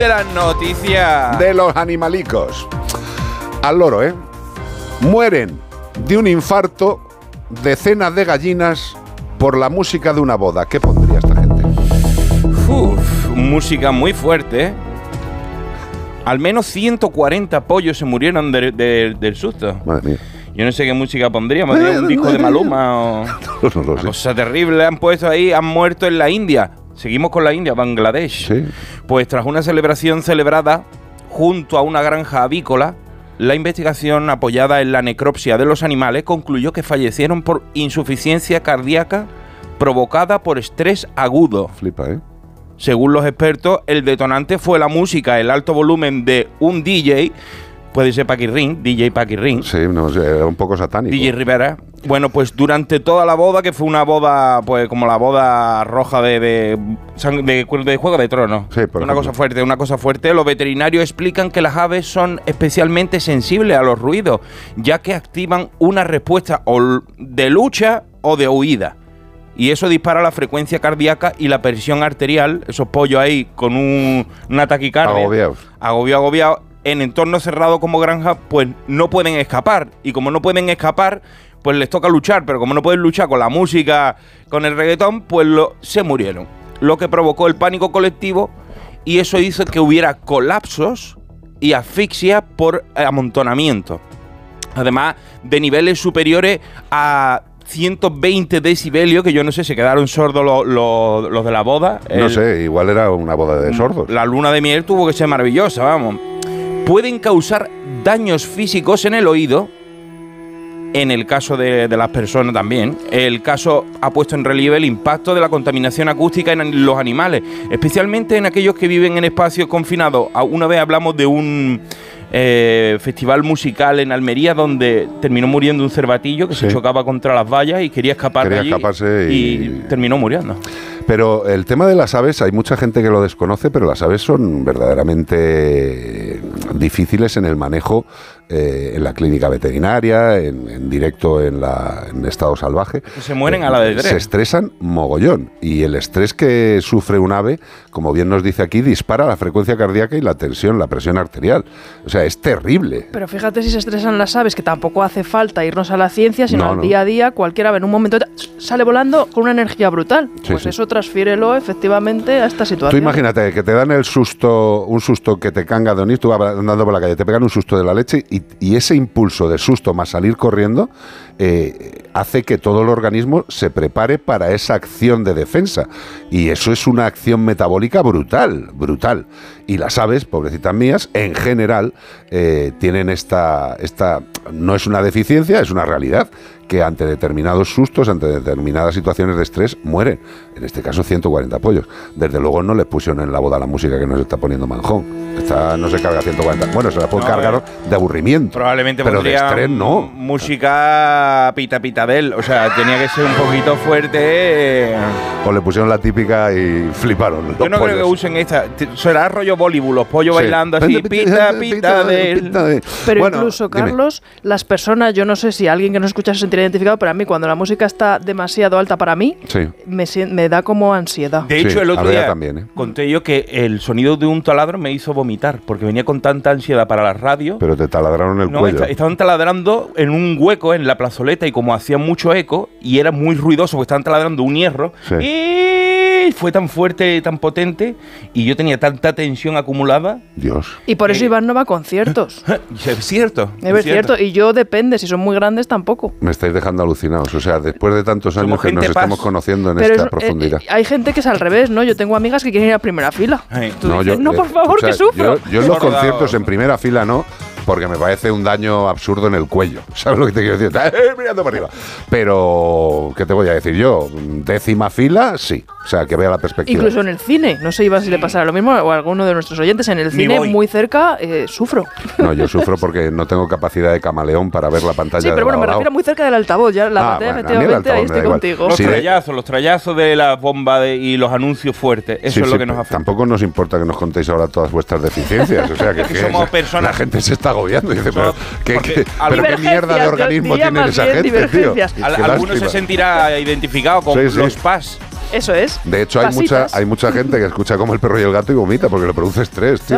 De las noticias de los animalicos. Al loro, ¿eh? Mueren de un infarto decenas de gallinas por la música de una boda. ¿Qué pondría esta gente? Música muy fuerte, ¿eh? Al menos 140 pollos se murieron del susto. Madre mía. Yo no sé qué música pondría, ¿pondría un disco de Maluma o una cosa terrible? Han puesto ahí, han muerto en la India. Seguimos con la India, Bangladesh. Sí. Pues tras una celebración celebrada junto a una granja avícola, la investigación apoyada en la necropsia de los animales concluyó que fallecieron por insuficiencia cardíaca provocada por estrés agudo. Flipa, ¿eh? Según los expertos, el detonante fue la música, el alto volumen de un DJ, puede ser Paquirrín, DJ Paquirrín. Sí, no sé, era un poco satánico. DJ Rivera. Bueno, pues durante toda la boda, que fue una boda, pues como la boda roja de Juego de Tronos. Sí, por una ejemplo. cosa fuerte. Los veterinarios explican que las aves son especialmente sensibles a los ruidos, ya que activan una respuesta o de lucha o de huida. Y eso dispara la frecuencia cardíaca y la presión arterial. Esos pollos ahí con una taquicardia. Agobiados. En entornos cerrados como granja, pues no pueden escapar. Y como no pueden escapar, pues les toca luchar. Pero como no pueden luchar con la música, con el reggaetón, pues se murieron. Lo que provocó el pánico colectivo, y eso hizo que hubiera colapsos y asfixia por amontonamiento. Además de niveles superiores a 120 decibelios, que yo no sé, se quedaron sordos los de la boda. No sé, igual era una boda de sordos. La luna de miel tuvo que ser maravillosa, vamos. Pueden causar daños físicos en el oído, en el caso de las personas también. El caso ha puesto en relieve el impacto de la contaminación acústica en los animales, especialmente en aquellos que viven en espacios confinados. Una vez hablamos de un festival musical en Almería donde terminó muriendo un cervatillo que se chocaba contra las vallas y quería escapar de allí, escaparse y terminó muriendo. Pero el tema de las aves, hay mucha gente que lo desconoce, pero las aves son verdaderamente difíciles en el manejo, en la clínica veterinaria, en directo en estado salvaje. Se mueren a la de tres. Se estresan mogollón, y el estrés que sufre un ave, como bien nos dice aquí, dispara la frecuencia cardíaca y la tensión, la presión arterial. O sea, es terrible. Pero fíjate si se estresan las aves, que tampoco hace falta irnos a la ciencia, sino al día a día, cualquier ave en un momento sale volando con una energía brutal. Pues eso transfiérelo efectivamente a esta situación. Tú imagínate que te dan un susto que te canga de unir, tú vas andando por la calle, te pegan un susto de la leche y ese impulso de susto más salir corriendo hace que todo el organismo se prepare para esa acción de defensa, y eso es una acción metabólica brutal. Y las aves, pobrecitas mías, en general tienen esta no es una deficiencia, es una realidad, que ante determinados sustos, ante determinadas situaciones de estrés, mueren. En este caso 140 pollos. Desde luego no les pusieron en la boda la música que nos está poniendo Manjón. Esta no se carga 140. Bueno, se la puede cargar de aburrimiento. Probablemente pero de estrés no. Música pitabel. O sea, tenía que ser un poquito fuerte. O le pusieron la típica y fliparon. Yo no creo que usen esta. Será rollo Bollywood, los pollos bailando así, pitabel. Pero bueno, incluso, Carlos, las personas, yo no sé si alguien que nos escucha se sentirá identificado, pero a mí cuando la música está demasiado alta para mí, me da como ansiedad. De hecho, el otro día también, conté yo que el sonido de un taladro me hizo vomitar, porque venía con tanta ansiedad para la radio. Pero te taladraron el cuello. Estaban taladrando en un hueco en la plazoleta, y como hacía mucho eco y era muy ruidoso, porque estaban taladrando un hierro, y fue tan fuerte, tan potente, y yo tenía tanta tensión acumulada. Dios. Y por eso Iván no va a conciertos. Es cierto. Es cierto. Y yo depende, si son muy grandes tampo. Me estáis dejando alucinados. O sea, después de tantos años que nos estamos conociendo en esta profundidad. Hay gente que es al revés, ¿no? Yo tengo amigas que quieren ir a primera fila. No, por favor, que sufro. Yo en los conciertos en primera fila no, porque me parece un daño absurdo en el cuello. ¿Sabes lo que te quiero decir? Mirando para arriba. Pero, ¿qué te voy a decir yo? Décima fila, sí. O sea, que vea la perspectiva. Incluso en el cine. No sé, Iván, si le pasará lo mismo o a alguno de nuestros oyentes. En el cine, muy cerca, sufro. No, yo sufro porque no tengo capacidad de camaleón para ver la pantalla. Sí, pero bueno, me refiero muy cerca del altavoz. Ya la pantalla, efectivamente, ahí estoy contigo. Los trallazos de la bomba y los anuncios fuertes. Eso es lo que nos afecta. Tampoco nos importa que nos contéis ahora todas vuestras deficiencias. O sea, que somos personas. La gente se está agobiando. Dice, pero ¿qué mierda de organismo tiene esa gente, tío? Alguno se sentirá identificado con los PAS. Eso es. De hecho, hay mucha gente que escucha como el perro y el gato y vomita porque le produce estrés, tío.